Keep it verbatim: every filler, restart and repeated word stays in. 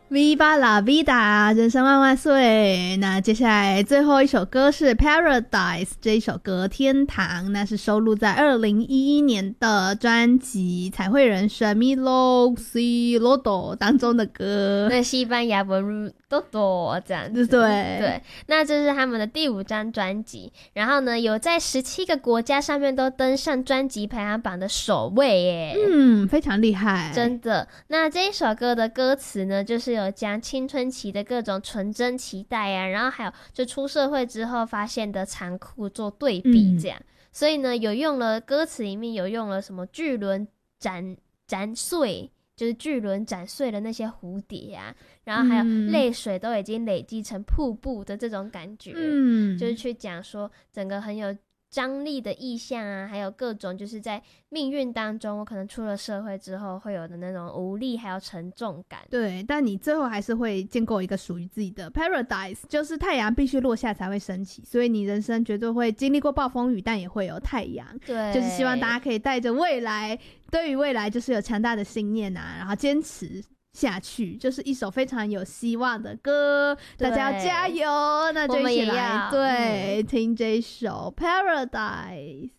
Viva la vida， 人生万万岁。那接下来最后一首歌是 Paradise， 这一首歌天堂，那是收录在二零一一年的专辑彩绘人生 Milogsi Lodo 当中的歌。 那西班牙文 Dodo 这样子。 对对，那这是他们的第五张专辑，然后呢有在十七个国家上面都登上专辑排行榜的首位耶。 嗯，非常厉害， 真的。那这一首歌的歌词呢，就是有将青春期的各种纯真期待啊，然后还有就出社会之后发现的残酷做对比这样、嗯、所以呢有用了歌词里面有用了什么巨轮斩斩碎，就是巨轮斩碎了那些蝴蝶啊，然后还有泪水都已经累积成瀑布的这种感觉，嗯，就是去讲说整个很有张力的意象啊，还有各种就是在命运当中我可能出了社会之后会有的那种无力还有沉重感。 对，但你最后还是会建构一个属于自己的 paradise， 就是太阳必须落下才会升起，所以你人生绝对会经历过暴风雨，但也会有太阳。 对， 就是希望大家可以带着未来，对于未来就是有强大的信念啊，然后坚持下去，就是一首非常有希望的歌，大家要加油，那就一起来对、嗯、听这首 Paradise。